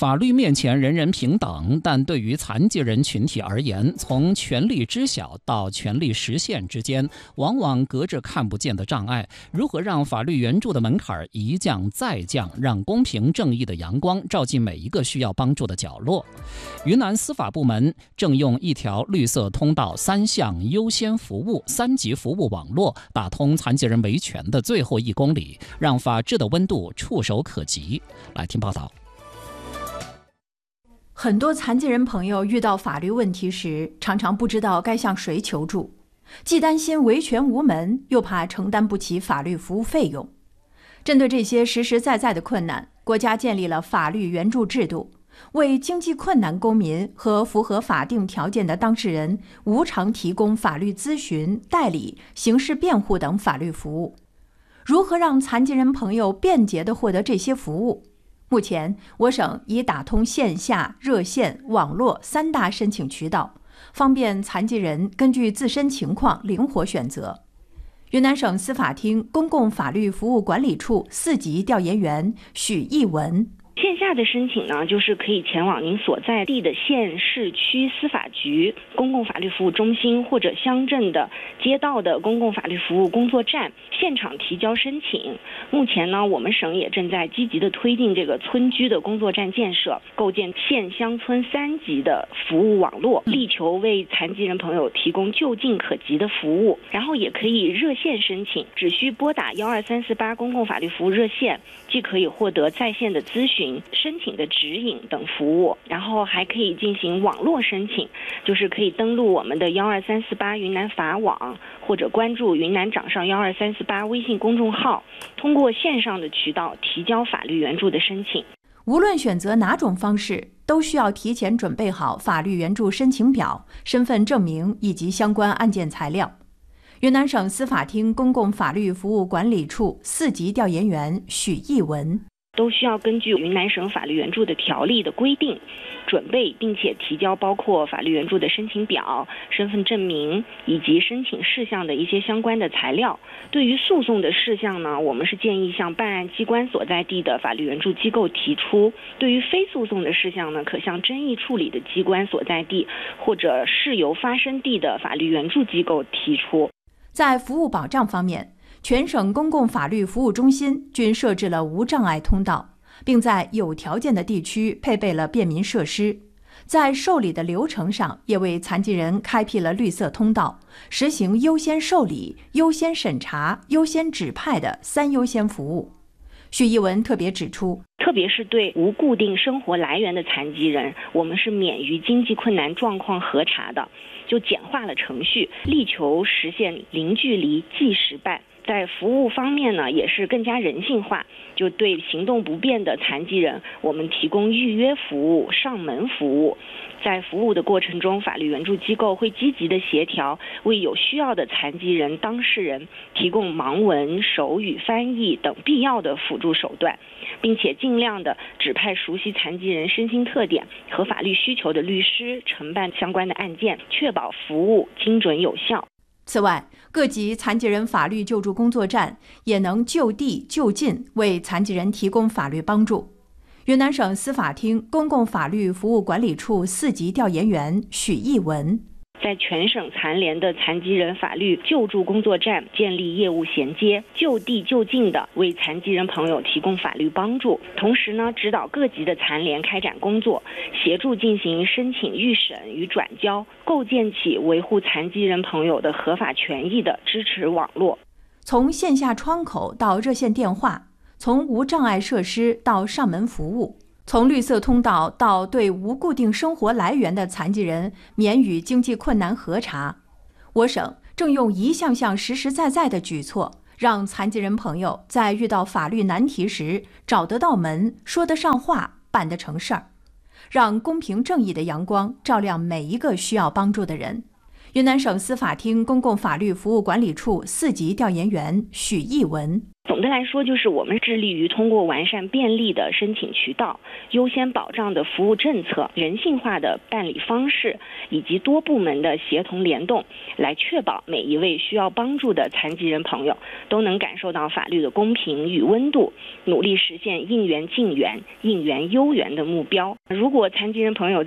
法律面前人人平等，但对于残疾人群体而言，从权利知晓到权利实现之间，往往隔着看不见的障碍。如何让法律援助的门槛一降再降，让公平正义的阳光照进每一个需要帮助的角落？云南司法部门正用一条绿色通道、3项优先服务、3级服务网络，打通残疾人维权的最后1公里，让法治的温度触手可及。来听报道。 很多残疾人朋友遇到法律问题时，常常不知道该向谁求助，既担心维权无门，又怕承担不起法律服务费用。针对这些实实在在的困难，国家建立了法律援助制度，为经济困难公民和符合法定条件的当事人无偿提供法律咨询、代理、刑事辩护等法律服务。如何让残疾人朋友便捷地获得这些服务？目前，我省已打通线下、热线、网络3大申请渠道，方便残疾人根据自身情况灵活选择。云南省司法厅公共法律服务管理处4级调研员许义文。 线下的申请呢，就是可以前往您所在地的县市区司法局、公共法律服务中心或者乡镇的街道的公共法律服务工作站现场提交申请。目前呢，我们省也正在积极的推进这个村居的工作站建设，构建县乡村3级的服务网络，力求为残疾人朋友提供就近可及的服务。然后也可以热线申请，只需拨打12348公共法律服务热线，既可以获得在线的咨询、申请的指引等服务，然后还可以进行网络申请，就是可以登录我们的12348云南法网，或者关注云南掌上12348微信公众号，通过线上的渠道提交法律援助的申请。 无论选择哪种方式，都需要提前准备好法律援助申请表、身份证明以及相关案件材料。云南省司法厅公共法律服务管理处4级调研员许义文。 都需要根据云南省法律援助的条例的规定，准备并且提交包括法律援助的申请表、身份证明以及申请事项的一些相关的材料。对于诉讼的事项呢，我们是建议向办案机关所在地的法律援助机构提出；对于非诉讼的事项呢，可向争议处理的机关所在地或者事由发生地的法律援助机构提出。 在服务保障方面，全省公共法律服务中心均设置了无障碍通道，并在有条件的地区配备了便民设施。在受理的流程上，也为残疾人开辟了绿色通道，实行优先受理、优先审查、优先指派的3优先服务。许义文特别指出， 特别是对无固定生活来源的残疾人，我们是免于经济困难状况核查的，就简化了程序，力求实现零距离即时办。在服务方面呢，也是更加人性化，就对行动不便的残疾人，我们提供预约服务、上门服务。在服务的过程中，法律援助机构会积极的协调，为有需要的残疾人当事人提供盲文、手语翻译等必要的辅助手段，并且尽量的指派熟悉残疾人身心特点和法律需求的律师承办相关的案件，确保服务精准有效。 此外，各级残疾人法律救助工作站也能就地就近为残疾人提供法律帮助。云南省司法厅公共法律服务管理处4级调研员许义文。 在全省残联的残疾人法律救助工作站建立业务衔接，就地就近的为残疾人朋友提供法律帮助，同时呢，指导各级的残联开展工作，协助进行申请预审与转交，构建起维护残疾人朋友的合法权益的支持网络。 从线下窗口到热线电话，从无障碍设施到上门服务，从绿色通道到对无固定生活来源的残疾人免予经济困难核查，我省正用一项项实实在在的举措，让残疾人朋友在遇到法律难题时找得到门、说得上话、办得成事儿，让公平正义的阳光照亮每一个需要帮助的人。 云南省司法厅公共法律服务管理处4级调研员许义文。 总的来说，就是我们致力于通过完善便利的申请渠道、优先保障的服务政策、人性化的办理方式，以及多部门的协同联动，来确保每一位需要帮助的残疾人朋友都能感受到法律的公平与温度，努力实现应援尽援、应援优援的目标。如果残疾人朋友